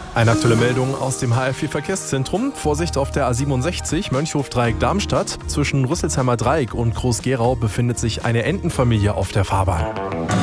Eine aktuelle Meldung aus dem HF4-Verkehrszentrum. Vorsicht auf der A67 Mönchhof-Dreieck-Darmstadt. Zwischen Rüsselsheimer Dreieck und Groß-Gerau befindet sich eine Entenfamilie auf der Fahrbahn.